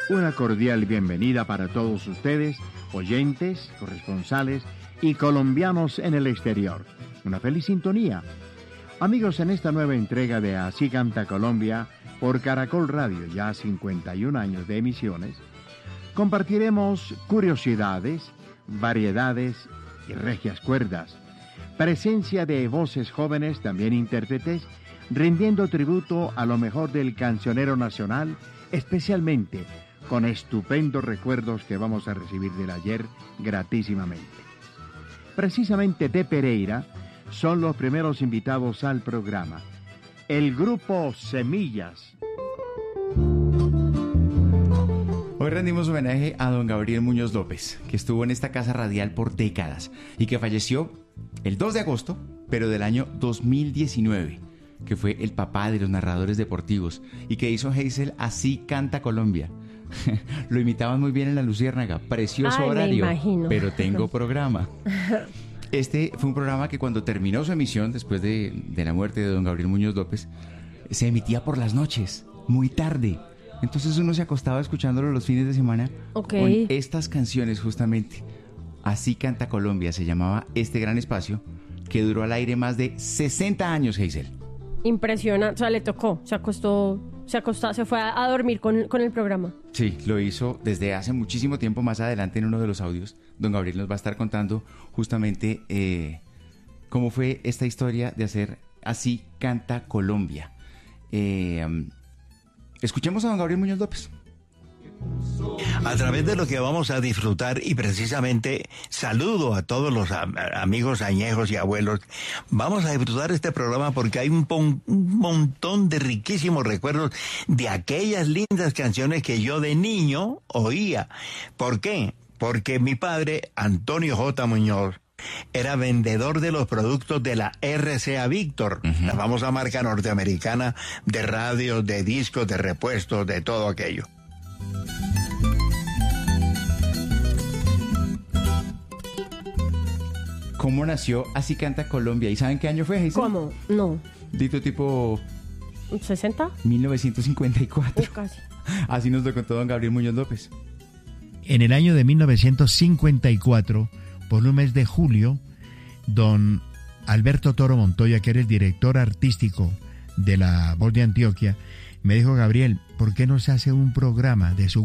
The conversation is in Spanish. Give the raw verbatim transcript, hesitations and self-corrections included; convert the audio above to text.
una cordial bienvenida para todos ustedes, oyentes, corresponsales y colombianos en el exterior. Una feliz sintonía. Amigos, en esta nueva entrega de Así Canta Colombia por Caracol Radio, ya cincuenta y un años de emisiones, compartiremos curiosidades, variedades y regias cuerdas, presencia de voces jóvenes, también intérpretes, rindiendo tributo a lo mejor del cancionero nacional, especialmente con estupendos recuerdos que vamos a recibir del ayer gratísimamente. Precisamente de Pereira son los primeros invitados al programa, el grupo Semillas. Hoy rendimos homenaje a don Gabriel Muñoz López, que estuvo en esta casa radial por décadas y que falleció el dos de agosto, pero del año dos mil diecinueve, que fue el papá de los narradores deportivos y que hizo Hazel Así Canta Colombia. Lo imitaban muy bien en La Luciérnaga, precioso Ay, horario, me imagino. pero tengo programa. Este fue un programa que cuando terminó su emisión, después de, de la muerte de don Gabriel Muñoz López, se emitía por las noches, muy tarde. Entonces uno se acostaba escuchándolo los fines de semana Okay. con estas canciones justamente. Así Canta Colombia se llamaba este gran espacio que duró al aire más de sesenta años, Hazel. Impresionante, o sea, le tocó, se acostó, se acostó, se fue a, a dormir con, con el programa. Sí, lo hizo desde hace muchísimo tiempo. Más adelante en uno de los audios, don Gabriel nos va a estar contando justamente eh, cómo fue esta historia de hacer Así Canta Colombia. Eh, um, escuchemos a don Gabriel Muñoz López. A través de lo que vamos a disfrutar, y precisamente saludo a todos los a, a, amigos añejos y abuelos, vamos a disfrutar este programa porque hay un, pon, un montón de riquísimos recuerdos de aquellas lindas canciones que yo de niño oía. ¿Por qué? Porque mi padre, Antonio J. Muñoz, era vendedor de los productos de la R C A Víctor, uh-huh. la famosa marca norteamericana de radios, de discos, de repuestos, de todo aquello. ¿Cómo nació Así Canta Colombia? ¿Y saben qué año fue, Hazel? ¿Cómo? No. Dito tipo... ¿sesenta? mil novecientos cincuenta y cuatro. Uh, casi. Así nos lo contó don Gabriel Muñoz López. En el año de mil novecientos cincuenta y cuatro, por un mes de julio, don Alberto Toro Montoya, que era el director artístico de La Voz de Antioquia, me dijo: Gabriel, ¿por qué no se hace un programa de su